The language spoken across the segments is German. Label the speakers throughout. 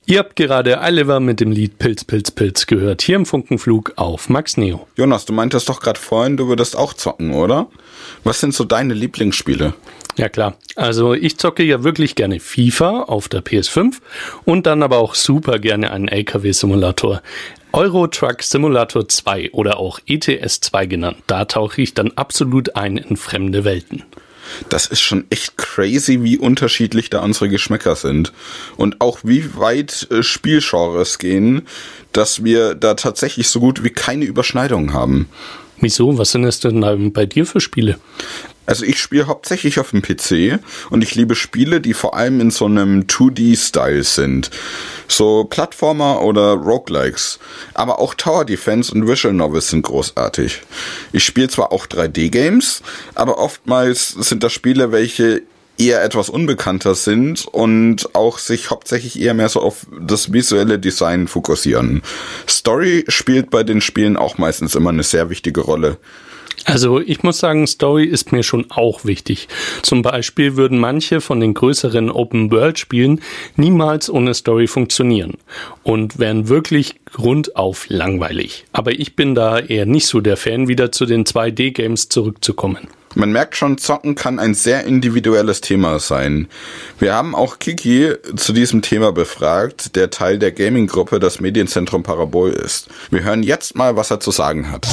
Speaker 1: Ihr habt gerade Oliver mit dem Lied Pilz, Pilz, Pilz gehört, hier im Funkenflug auf Max Neo.
Speaker 2: Jonas, du meintest doch gerade vorhin, du würdest auch zocken, oder? Was sind so deine Lieblingsspiele?
Speaker 1: Ja klar, also ich zocke ja wirklich gerne FIFA auf der PS5 und dann aber auch super gerne einen LKW-Simulator. Euro Truck Simulator 2 oder auch ETS 2 genannt, da tauche ich dann absolut ein in fremde Welten.
Speaker 2: Das ist schon echt crazy, wie unterschiedlich da unsere Geschmäcker sind. Und auch wie weit Spielgenres gehen, dass wir da tatsächlich so gut wie keine Überschneidungen haben.
Speaker 1: Wieso? Was sind es denn bei dir für Spiele?
Speaker 2: Also ich spiele hauptsächlich auf dem PC und ich liebe Spiele, die vor allem in so einem 2D-Style sind. So Plattformer oder Roguelikes. Aber auch Tower Defense und Visual Novels sind großartig. Ich spiele zwar auch 3D-Games, aber oftmals sind das Spiele, welche eher etwas unbekannter sind und auch sich hauptsächlich eher mehr so auf das visuelle Design fokussieren. Story spielt bei den Spielen auch meistens immer eine sehr wichtige Rolle.
Speaker 1: Also ich muss sagen, Story ist mir schon auch wichtig. Zum Beispiel würden manche von den größeren Open-World-Spielen niemals ohne Story funktionieren und wären wirklich grundauf langweilig. Aber ich bin da eher nicht so der Fan, wieder zu den 2D-Games zurückzukommen.
Speaker 2: Man merkt schon, Zocken kann ein sehr individuelles Thema sein. Wir haben auch Kiki zu diesem Thema befragt, der Teil der Gaming-Gruppe das Medienzentrum Parabol ist. Wir hören jetzt mal, was er zu sagen hat.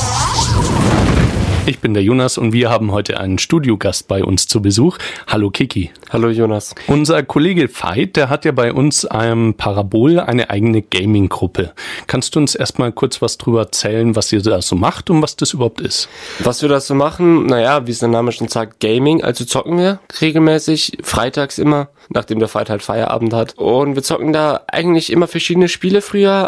Speaker 1: Ich bin der Jonas und wir haben heute einen Studiogast bei uns zu Besuch. Hallo Kiki.
Speaker 3: Hallo Jonas.
Speaker 1: Unser Kollege Veit, der hat ja bei uns am Parabol eine eigene Gaming-Gruppe. Kannst du uns erstmal kurz was drüber erzählen, was ihr da so macht und was das überhaupt ist?
Speaker 3: Was wir da so machen, naja, wie es der Name schon sagt, Gaming, also zocken wir regelmäßig, freitags immer, nachdem der Veit halt Feierabend hat. Und wir zocken da eigentlich immer verschiedene Spiele früher.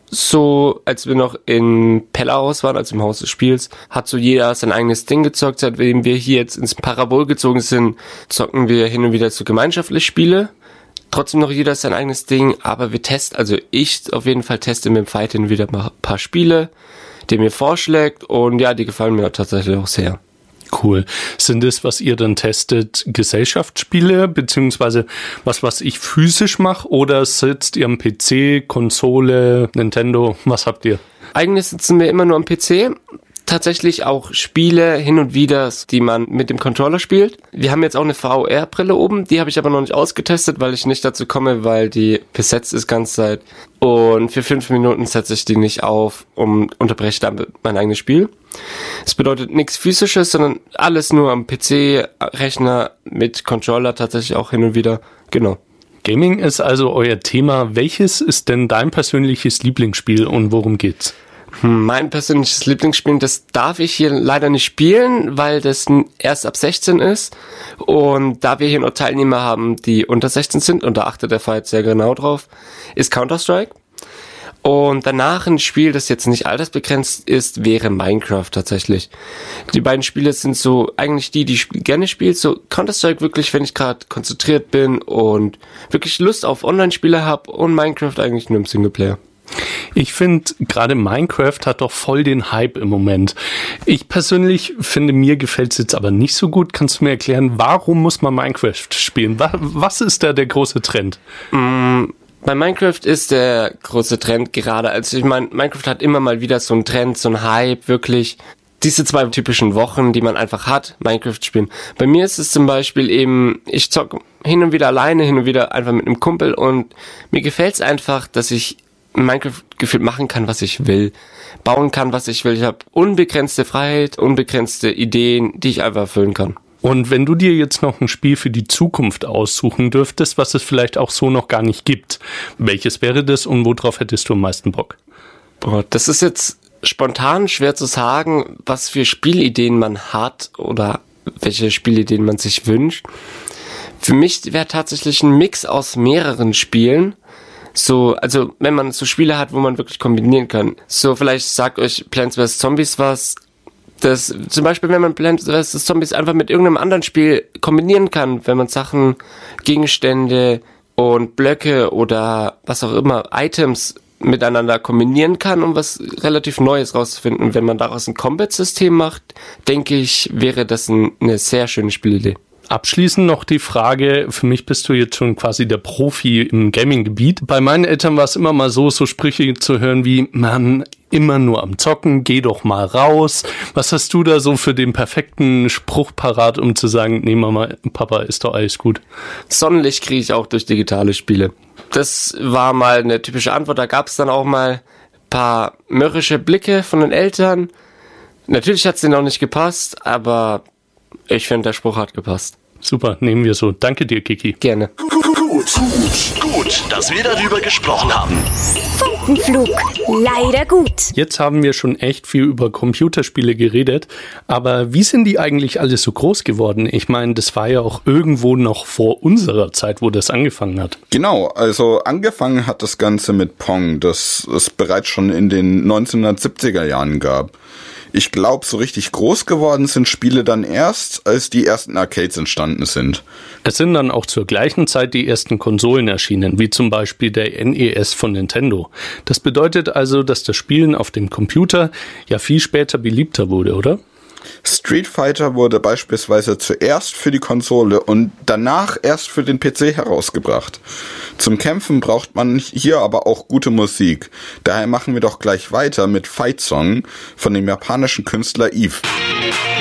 Speaker 3: So, als wir noch in Pellahaus waren, also im Haus des Spiels, hat so jeder sein eigenes Ding gezockt. Seitdem wir hier jetzt ins Parabol gezogen sind, zocken wir hin und wieder so gemeinschaftliche Spiele. Trotzdem noch jeder sein eigenes Ding, aber wir testen, also ich auf jeden Fall teste mit dem Veit hin und wieder mal ein paar Spiele, die mir vorschlägt und ja, die gefallen mir tatsächlich auch sehr.
Speaker 1: Cool. Sind es, was ihr dann testet, Gesellschaftsspiele, beziehungsweise was ich physisch mache, oder sitzt ihr am PC, Konsole, Nintendo, was habt ihr?
Speaker 3: Eigentlich sitzen wir immer nur am PC. Tatsächlich auch Spiele hin und wieder, die man mit dem Controller spielt. Wir haben jetzt auch eine VR-Brille oben, die habe ich aber noch nicht ausgetestet, weil ich nicht dazu komme, weil die besetzt ist ganze Zeit. Und für 5 Minuten setze ich die nicht auf und unterbreche damit mein eigenes Spiel. Das bedeutet nichts Physisches, sondern alles nur am PC-Rechner mit Controller tatsächlich auch hin und wieder. Genau.
Speaker 1: Gaming ist also euer Thema. Welches ist denn dein persönliches Lieblingsspiel und worum geht's?
Speaker 3: Mein persönliches Lieblingsspiel, das darf ich hier leider nicht spielen, weil das erst ab 16 ist. Und da wir hier nur Teilnehmer haben, die unter 16 sind, und da achtet der Veit sehr genau drauf, ist Counter-Strike. Und danach ein Spiel, das jetzt nicht altersbegrenzt ist, wäre Minecraft tatsächlich. Die beiden Spiele sind so eigentlich die ich gerne spiele. So Counter-Strike wirklich, wenn ich gerade konzentriert bin und wirklich Lust auf Online-Spiele habe, und Minecraft eigentlich nur im Singleplayer.
Speaker 1: Ich finde, gerade Minecraft hat doch voll den Hype im Moment. Ich persönlich finde, mir gefällt es jetzt aber nicht so gut. Kannst du mir erklären, warum muss man Minecraft spielen? Was ist da der große Trend?
Speaker 3: Bei Minecraft ist der große Trend gerade, also ich meine, Minecraft hat immer mal wieder so einen Trend, so einen Hype, wirklich diese 2 typischen Wochen, die man einfach hat, Minecraft spielen. Bei mir ist es zum Beispiel eben, ich zocke hin und wieder alleine, hin und wieder einfach mit einem Kumpel, und mir gefällt es einfach, dass ich in Minecraft gefühlt machen kann, was ich will, bauen kann, was ich will. Ich habe unbegrenzte Freiheit, unbegrenzte Ideen, die ich einfach erfüllen kann.
Speaker 1: Und wenn du dir jetzt noch ein Spiel für die Zukunft aussuchen dürftest, was es vielleicht auch so noch gar nicht gibt, welches wäre das und worauf hättest du am meisten Bock?
Speaker 3: Boah, das ist jetzt spontan schwer zu sagen, was für Spielideen man hat oder welche Spielideen man sich wünscht. Für mich wäre tatsächlich ein Mix aus mehreren Spielen. So, also wenn man so Spiele hat, wo man wirklich kombinieren kann. So, vielleicht sagt euch Plants vs. Zombies was. Das, zum Beispiel, wenn man Plants vs. Zombies einfach mit irgendeinem anderen Spiel kombinieren kann, wenn man Sachen, Gegenstände und Blöcke oder was auch immer, Items miteinander kombinieren kann, um was relativ Neues rauszufinden. Und wenn man daraus ein Combat-System macht, denke ich, wäre das eine sehr schöne Spielidee.
Speaker 1: Abschließend noch die Frage, für mich bist du jetzt schon quasi der Profi im Gaming-Gebiet. Bei meinen Eltern war es immer mal so Sprüche zu hören wie, Mann, immer nur am Zocken, geh doch mal raus. Was hast du da so für den perfekten Spruch parat, um zu sagen, nee Mama, Papa, ist doch alles gut?
Speaker 3: Sonnenlicht kriege ich auch durch digitale Spiele. Das war mal eine typische Antwort. Da gab es dann auch mal ein paar mürrische Blicke von den Eltern. Natürlich hat es denen auch nicht gepasst, aber ich finde, der Spruch hat gepasst.
Speaker 1: Super, nehmen wir so. Danke dir, Kiki.
Speaker 3: Gerne.
Speaker 4: Gut, dass wir darüber gesprochen haben.
Speaker 5: Funkenflug, leider gut.
Speaker 1: Jetzt haben wir schon echt viel über Computerspiele geredet, aber wie sind die eigentlich alles so groß geworden? Ich meine, das war ja auch irgendwo noch vor unserer Zeit, wo das angefangen hat.
Speaker 2: Genau, also angefangen hat das Ganze mit Pong, das es bereits schon in den 1970er Jahren gab. Ich glaube, so richtig groß geworden sind Spiele dann erst, als die ersten Arcades entstanden sind.
Speaker 1: Es sind dann auch zur gleichen Zeit die ersten Konsolen erschienen, wie zum Beispiel der NES von Nintendo. Das bedeutet also, dass das Spielen auf dem Computer ja viel später beliebter wurde, oder?
Speaker 2: Street Fighter wurde beispielsweise zuerst für die Konsole und danach erst für den PC herausgebracht. Zum Kämpfen braucht man hier aber auch gute Musik. Daher machen wir doch gleich weiter mit Fight Song von dem japanischen Künstler Eve.